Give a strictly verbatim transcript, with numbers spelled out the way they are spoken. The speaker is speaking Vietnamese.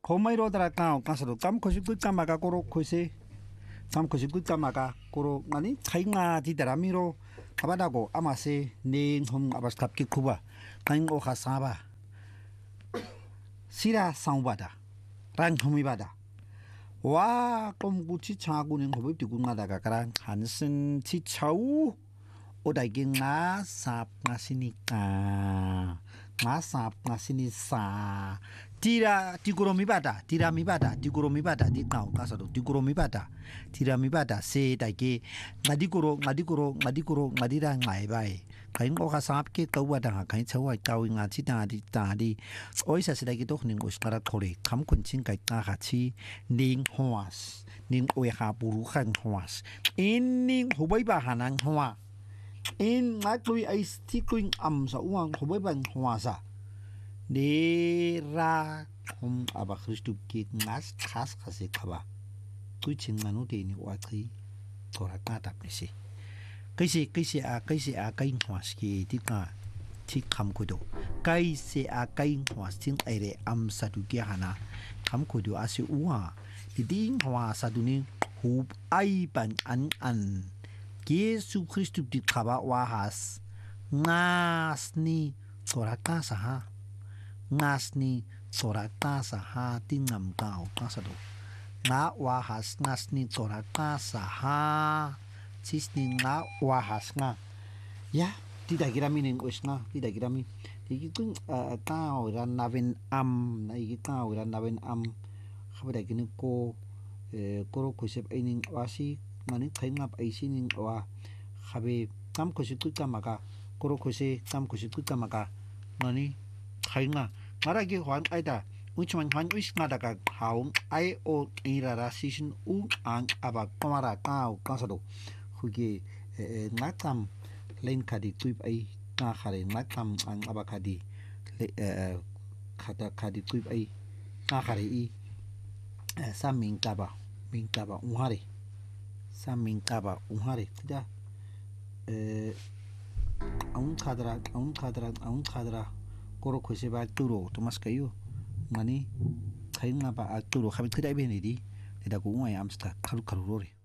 고마이로다라 까 까서도 깜코시 끝까마가 고로 코세 깜코시 끝까마가 고로 아니 차이가 디다라미로 가바다고 아마세 네홈 아바스 갑기 쿠바 랑오 하사바 시라 상바다 랑 홈이바다 와 꼼구치 차구는 호흡 디구나다가 가랑 한슨 치차우 오다이게 nga sap nga sinika nga sap nga sinisa tira tikuro mibada tira mibada tikuro mibada di kau kasado tikuro mibada tira mibada se daike ngadikuro ngadikuro ngadikuro ngadira ngai bai kain o ka sap ke kawada nga kain chawa kawi nga chi ta di ta di oisa se daike tok ning uskara khore kham kunchin kai ta ha chi ning hoas ning oya ha buru khan hoas in ning hobai ba hanang hoa in ngắt lui ai sticking am sa uang khobay ban huasa de ra hom aba Kristu ki ngas khas khase khaba tu chin manu de ni wa thi thora ka tap ni si kai se kai se a kai se a kai huas ki ti ka thi kham ko do kai se a kai huas tin ai re am sa du ki hana kham ko do ase uwa ti ding hwa sa du ni hu ai ban an an Yesus Kristus di kaba wahas ngasni soraka saha ngasni soraka saha tingam kau kasado nga wahas ngasni soraka saha cisni nga wahas nga ya tidak kira mining usna tidak kira mi iki kun kau ran naven am na iki kau ran naven am khabada kini ko koro kusep aining wasi mani khai ngap ai sining wa khabe kam ko sikut kamaka koro khose kam ko sikut kamaka mani khai nga mara ge hwan aida uchman hwan uis nga daga haung ai o irara season u ang aba kamara kau kasado khuge nakam len khadi tuip ai nga khare nakam ang aba khadi khada khadi tuip ai nga khare i saming kaba ming kaba unhare Samin kaba unhare tidak eh aun kadra aun kadra aun kadra koro khose ba turo tomas kayo mani khain nga ba turo khabit khidai be ni di da ko ngai amsta kharu kharu rori